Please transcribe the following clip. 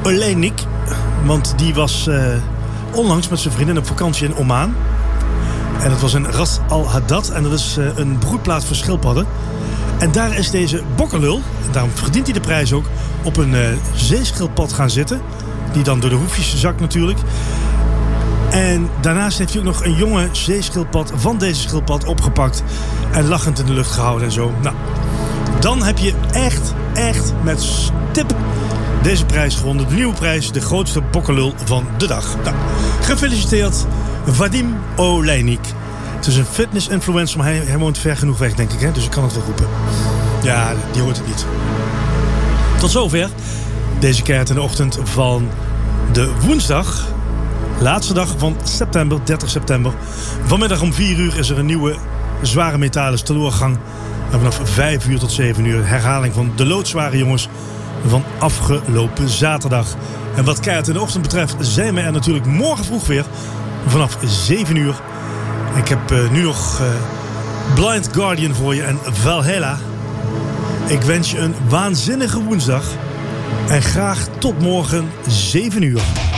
Oleinik. Want die was onlangs met zijn vriendin op vakantie in Oman. En dat was in Ras Al Hadad. En dat is een broedplaats voor schildpadden. En daar is deze bokkelul, en daarom verdient hij de prijs ook, op een zeeschildpad gaan zitten. Die dan door de hoefjes zakt natuurlijk. En daarnaast heeft hij ook nog een jonge zeeschildpad van deze schildpad opgepakt. En lachend in de lucht gehouden en zo. Nou, dan heb je echt met stip deze prijs gewonnen. De nieuwe prijs, de grootste bokkelul van de dag. Nou, gefeliciteerd, Vadim Oleinik. Het is een fitness-influencer, maar hij woont ver genoeg weg, denk ik. Hè? Dus ik kan het wel roepen. Ja, die hoort het niet. Tot zover deze keihard in de ochtend van de woensdag. Laatste dag van september, 30 september. Vanmiddag om 4 uur is er een nieuwe zware metalen teleurgang. En vanaf 5 uur tot 7 uur herhaling van de loodzware jongens van afgelopen zaterdag. En wat keihard in de ochtend betreft zijn we er natuurlijk morgen vroeg weer. Vanaf 7 uur. Ik heb nu nog Blind Guardian voor je en Valhalla. Ik wens je een waanzinnige woensdag. En graag tot morgen 7 uur.